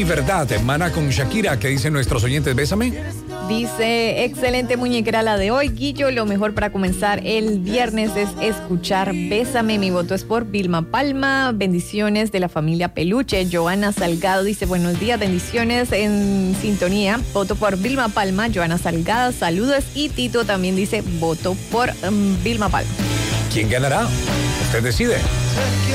Mi verdad, Mana con Shakira. ¿Qué dicen nuestros oyentes? Bésame. Dice, excelente muñequera la de hoy. Guillo, lo mejor para comenzar el viernes es escuchar Bésame. Mi voto es por Vilma Palma. Bendiciones de la familia Peluche. Joana Salgado dice, buenos días, bendiciones en sintonía. Voto por Vilma Palma. Joana Salgado, saludos. Y Tito también dice, voto por Vilma Palma. ¿Quién ganará? Usted decide.